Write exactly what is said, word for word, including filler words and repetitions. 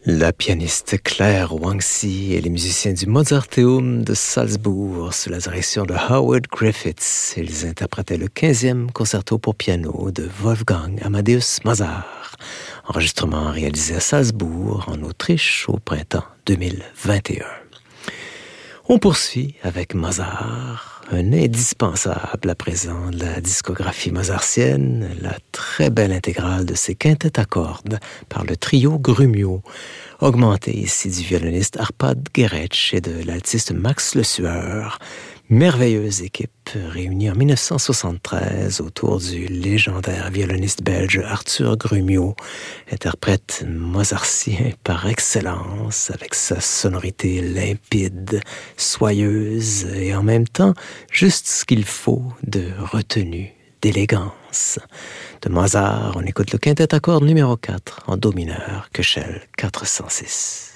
La pianiste Claire Wangxi et les musiciens du Mozarteum de Salzbourg sous la direction de Howard Griffiths. Ils interprétaient le quinzième concerto pour piano de Wolfgang Amadeus Mozart. Enregistrement réalisé à Salzbourg, en Autriche, au printemps deux mille vingt et un. On poursuit avec Mozart, un indispensable à présent de la discographie mozartienne, la très belle intégrale de ses quintettes à cordes par le trio Grumio, augmenté ici du violoniste Arpad Geretsch et de l'altiste Max Le Sueur. Merveilleuse équipe réunie en dix-neuf cent soixante-treize autour du légendaire violoniste belge Arthur Grumio, interprète mozartien par excellence avec sa sonorité limpide, soyeuse et en même temps juste ce qu'il faut de retenue, d'élégance. De Mozart, on écoute le quintet à cordes numéro quatre en do mineur, Köchel quatre cent six.